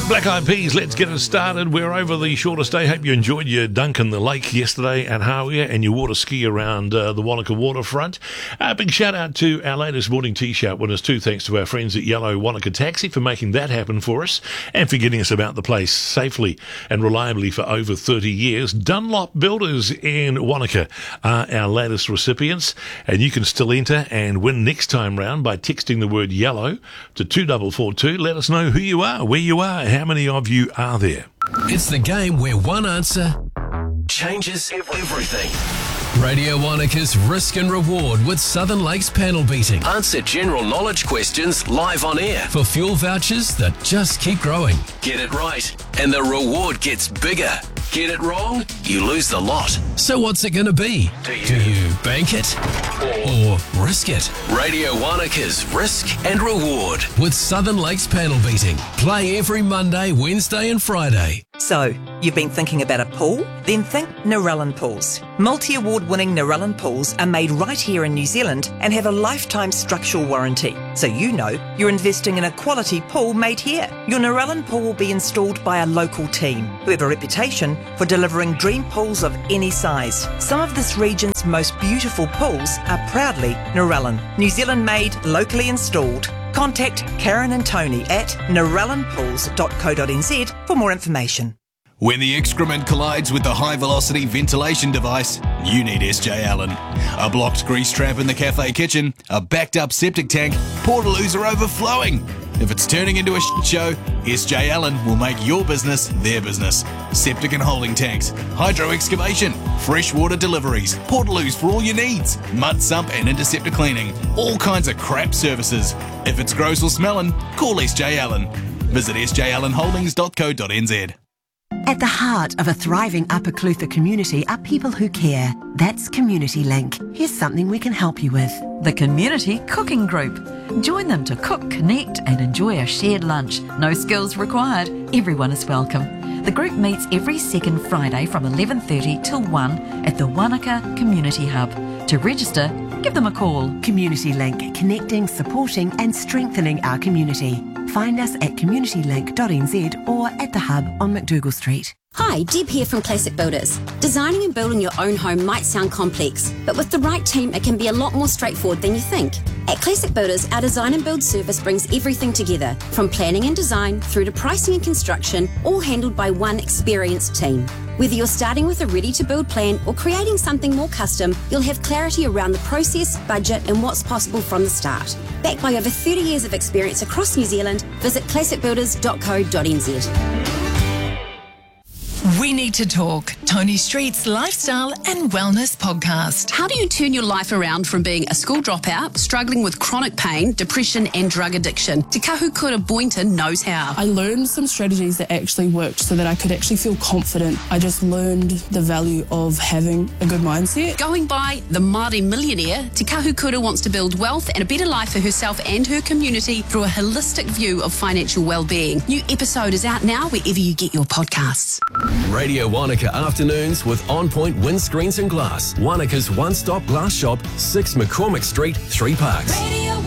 Black Eyed Peas, let's get it started. We're over the shortest day. Hope you enjoyed your dunk in the lake yesterday at Hawea and your water ski around the Wanaka waterfront. Big shout out to our latest morning T-shirt winners too. Thanks to our friends at Yellow Wanaka Taxi for making that happen for us and for getting us about the place safely and reliably for over 30 years. Dunlop Builders in Wanaka are our latest recipients, and you can still enter and win next time round by texting the word yellow to 2442. Let us know who you are, where you are, how many of you are there. It's the game where one answer changes everything. Radio Wanaka's Risk and Reward with Southern Lakes panel beating. Answer general knowledge questions live on air for fuel vouchers that just keep growing. Get it right and the reward gets bigger. Get it wrong, you lose the lot. So what's it going to be? Do you bank it or risk it? Radio Wanaka's Risk and Reward with Southern Lakes panel beating. Play every Monday, Wednesday and Friday. So, you've been thinking about a pool? Then think Narellan Pools. Multi-award-winning Narellan Pools are made right here in New Zealand and have a lifetime structural warranty. So you know you're investing in a quality pool made here. Your Narellan pool will be installed by a local team who have a reputation for delivering dream pools of any size. Some of this region's most beautiful pools are proudly Narellan. New Zealand made, locally installed. Contact Karen and Tony at narellanpools.co.nz for more information. When the excrement collides with the high-velocity ventilation device, you need SJ Allen. A blocked grease trap in the cafe kitchen, a backed-up septic tank, portaloos are overflowing. If it's turning into a shit show, SJ Allen will make your business their business. Septic and holding tanks, hydro excavation, freshwater deliveries, portaloos for all your needs, mud sump and interceptor cleaning, all kinds of crap services. If it's gross or smelling, call SJ Allen. Visit sjallenholdings.co.nz. At the heart of a thriving Upper Clutha community are people who care. That's Community Link. Here's something we can help you with. The Community Cooking Group. Join them to cook, connect and enjoy a shared lunch. No skills required. Everyone is welcome. The group meets every second Friday from 11:30 till 1 at the Wanaka Community Hub. To register, give them a call. Community Link, connecting, supporting and strengthening our community. Find us at communitylink.nz or at the Hub on McDougall Street. Hi, Deb here from Classic Builders. Designing and building your own home might sound complex, but with the right team it can be a lot more straightforward than you think. At Classic Builders, our design and build service brings everything together, from planning and design through to pricing and construction, all handled by one experienced team. Whether you're starting with a ready-to-build plan or creating something more custom, you'll have clarity around the process, budget and what's possible from the start. Backed by over 30 years of experience across New Zealand, visit classicbuilders.co.nz. We Need to Talk, Tony Street's lifestyle and wellness podcast. How do you turn your life around from being a school dropout, struggling with chronic pain, depression and drug addiction? Te Kahukura Boynton knows how. I learned some strategies that actually worked so that I could actually feel confident. I just learned the value of having a good mindset. Going by the Māori millionaire, Te Kahukura wants to build wealth and a better life for herself and her community through a holistic view of financial well-being. New episode is out now wherever you get your podcasts. Radio Wanaka afternoons with On Point Windscreens and Glass. Wanaka's one-stop glass shop, 6 McCormick Street, 3 Parks.